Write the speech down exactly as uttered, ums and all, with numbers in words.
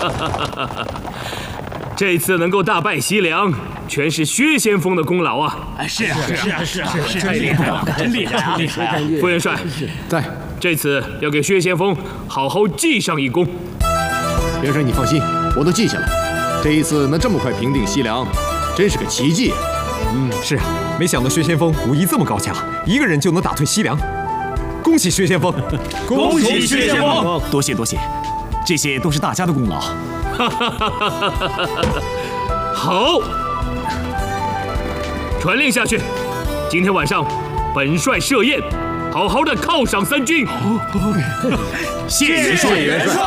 这次能够大败西凉，全是薛先锋的功劳啊！ 是啊，是啊，是啊，是太厉害了，真厉害，厉害！ 副元帅， 在。 这次要给薛先锋好好记上一功。 元帅，你放心，我都记下来。这一次能这么快平定西凉，真是个奇迹啊！ 嗯，是啊，没想到薛先锋武艺这么高强，一个人就能打退西凉。恭喜薛先锋！ 恭喜薛先锋！ 多谢多谢，这些都是大家的功劳。 好，传令下去，今天晚上本帅设宴，好好的犒赏三军。 谢谢元帅。